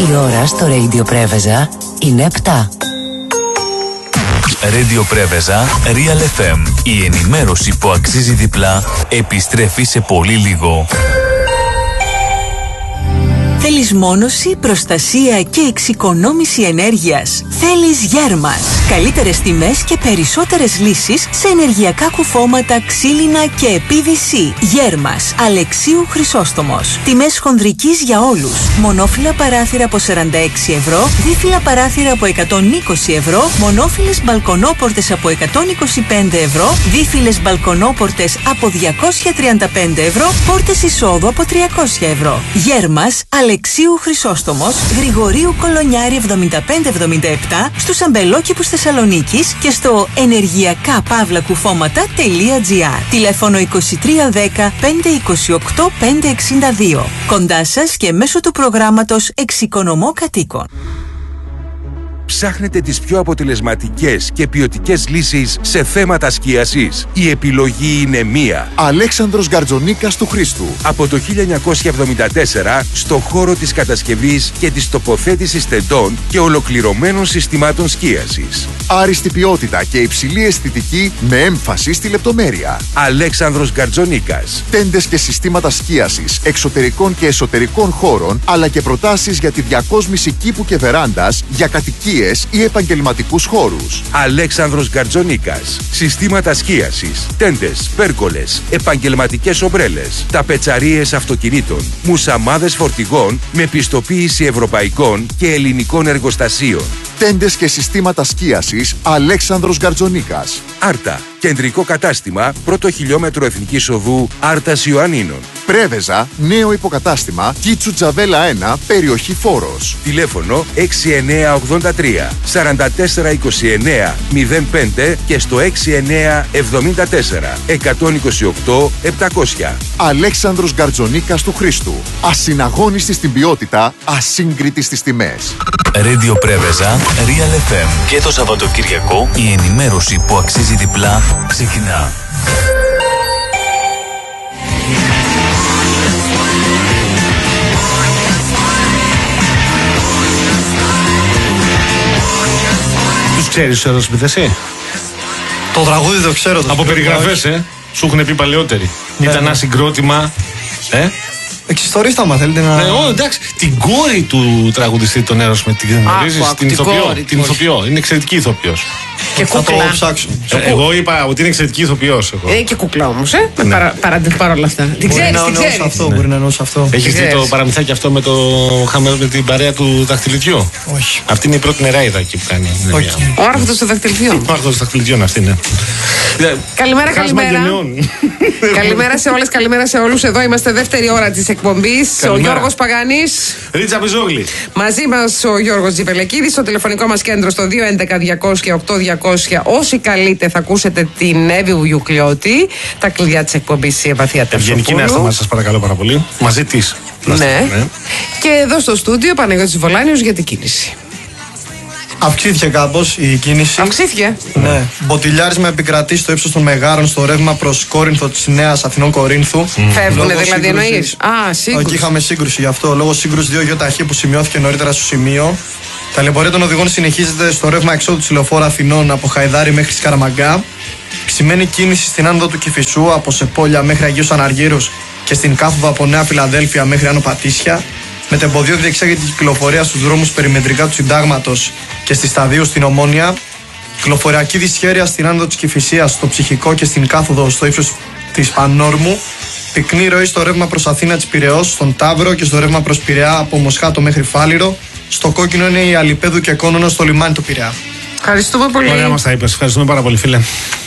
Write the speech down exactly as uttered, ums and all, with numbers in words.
Η ώρα στο Radio Πρέβεζα είναι επτά. Radio Πρέβεζα, Real εφ εμ. Η ενημέρωση που αξίζει διπλά επιστρέφει σε πολύ λίγο. Θέλεις μόνωση, προστασία και εξοικονόμηση ενέργειας? Θέλεις Γέρμας. Καλύτερες τιμές και περισσότερες λύσεις σε ενεργειακά κουφώματα, ξύλινα και πι βι σι. Γέρμας, Αλεξίου Χρυσόστομος. Τιμές χονδρικής για όλους. Μονόφυλλα παράθυρα από σαράντα έξι ευρώ, δίφυλλα παράθυρα από εκατόν είκοσι ευρώ, μονόφυλλες μπαλκονόπορτες από εκατόν είκοσι πέντε ευρώ, δίφυλλες μπαλκονόπορτες από διακόσια τριάντα πέντε ευρώ, πόρτες εισόδου από τριακόσια ευρώ. Γέρμας, Αλεξίου Χρυσόστομος, Γρηγορίου Κολονιάρη εβδομήντα πέντε εβδομήντα επτά, στους αμπελόκηπους Θεσσαλονίκης και στο ενεργειακά παύλα κουφώματα τελεία τζι άρ. Τηλέφωνο είκοσι τρία δέκα πέντε είκοσι οκτώ πέντε εξήντα δύο. Κοντά σας και μέσω του προγράμματος Εξοικονομώ Κατοίκων. Ψάχνετε τις πιο αποτελεσματικές και ποιοτικές λύσεις σε θέματα σκίασης? Η επιλογή είναι μία. Αλέξανδρος Γκαρτζονίκας του Χρήστου. Από το χίλια εννιακόσια εβδομήντα τέσσερα στο χώρο της κατασκευής και της τοποθέτησης τεντών και ολοκληρωμένων συστημάτων σκίασης. Άριστη ποιότητα και υψηλή αισθητική με έμφαση στη λεπτομέρεια. Αλέξανδρος Γκαρτζονίκας. Τέντες και συστήματα σκίασης εξωτερικών και εσωτερικών χώρων, αλλά και προτάσεις για τη διακόσμηση κήπου και βεράντας για κατοικίες ή επαγγελματικούς χώρους. Αλέξανδρος Γκαρτζονίκας. Συστήματα σκίασης, τέντες, πέρκολες, επαγγελματικές ομπρέλες, ταπετσαρίες αυτοκινήτων, μουσαμάδες φορτηγών με πιστοποίηση ευρωπαϊκών και ελληνικών εργοστασίων. Τέντες και συστήματα σκίασης Αλέξανδρος Γκαρτζονίκας. Άρτα. Κεντρικό κατάστημα, πρώτο χιλιόμετρο Εθνικής Οδού Άρτας Ιωαννίνων. Πρέβεζα, νέο υποκατάστημα, Κίτσου Τζαβέλα ένα, περιοχή Φόρος. Τηλέφωνο έξι εννιά ογδόντα τρία σαράντα τέσσερα είκοσι εννιά μηδέν πέντε και στο έξι εννιά εβδομήντα τέσσερα εκατόν είκοσι οκτώ επτακόσια. Αλέξανδρος Γκαρτζονίκας του Χρήστου. Ασυναγώνιστη στην ποιότητα, ασύγκριτη στις τιμές. Radio Πρέβεζα, Real εφ εμ. Και το Σαββατοκυριακό η ενημέρωση που αξίζει διπλά ξεκινά. Τους ξέρεις τους Αεροσμith, εσύ? Το τραγούδι το ξέρω. Το Από περιγραφές, ε. Σου έχουν πει παλαιότεροι. Ναι, ήταν ένα ναι. συγκρότημα. Ε. Εξιστορίστα μα θέλετε να. Ναι, ό, εντάξει. Την κόρη του τραγουδιστή των Aerosmith την γνωρίζεις? Την ηθοποιό. Την ηθοποιό. Είναι εξαιρετική ηθοποιός. Και θα κούκλα. Το ψάξω. Ε, εγώ είπα ότι είναι εξαιρετική ηθοποιός. Είναι και κούκλα όμως, ε. Ναι. Παρα, παρα, παρόλα αυτά. Την ξέρεις, την ξέρεις. Αυτό, ναι. Μπορεί να εννοούσε αυτό. Έχεις δει το παραμυθάκι αυτό με, το, με την παρέα του δαχτυλιδιού? Όχι. Αυτή είναι η πρώτη νεράιδα εκεί που κάνει. Okay. Ο άρχοντος του δαχτυλιδιών. Ο άρχοντος του δαχτυλιδιών, αυτή είναι. Καλημέρα, καλημέρα. Καλημέρα σε όλες, καλημέρα σε όλους. Εδώ είμαστε δεύτερη ώρα της εκπομπής. Ο Γιώργος Παγάνης. Ρίτσα Μπιζόγλη. Μαζί μας ο Γιώργος Τζιπελεκίδης. Στο τηλεφωνικό μας κέντρο στο δύο έντεκα διακόσια οκτώ διακόσια. Όσοι καλείτε θα ακούσετε την Εύη Βουγιουκλιώτη. Τα κλειδιά της εκπομπής η Ευαθία Τερσοπούλου. Ευγενική να είστε μας, σας παρακαλώ πάρα πολύ. Μαζί της. Ναι. ναι. Και εδώ στο στούντιο Παναγιώτης Βολάνιος για την κίνηση. Αυξήθηκε κάπως η κίνηση. Αυξήθηκε. Ναι. Μποτιλιάρισμα επικρατεί στο ύψος των Μεγάρων στο ρεύμα προς Κόρινθο της Νέας Αθηνών Κορίνθου. Mm. Φεύγουνε δηλαδή εννοείς? Α, σύγκρουση. Εκεί είχαμε σύγκρουση γι' αυτό. Λόγω σύγκρουση δύο γιοταχή που σημειώθηκε νωρίτερα στο σημείο. Τα λεωφορεία των οδηγών συνεχίζεται στο ρεύμα εξόδου της λεωφόρου Αθηνών από Χαϊδάρι μέχρι Σκαραμαγκά. Ξημένη κίνηση στην άνοδο του Κηφισού από Σεπόλια μέχρι Αγίους Αναργύρους και στην κάθοδο από Νέα Φιλαδέλφια μέχρι Άνω Πατήσια. Με τεμποδίο διεξάγεται η κυκλοφορία στους δρόμους περιμετρικά του Συντάγματος και στη Σταδίου στην Ομόνια. Κυκλοφοριακή δυσχέρεια στην άνοδο της Κηφισίας, στο Ψυχικό και στην κάθοδο στο ύψος της Πανόρμου. Πυκνή ροή στο ρεύμα προς Αθήνα της Πειραιώς, στον Ταύρο και στο ρεύμα προς Πειραιά από Μοσχάτο μέχρι Φάληρο. Στο κόκκινο είναι η Αλιπέδου και Κόνονο στο λιμάνι του Πειραιά. Ευχαριστούμε πολύ. Ωραία μας τα είπες. Ευχαριστούμε πάρα πολύ, φίλε.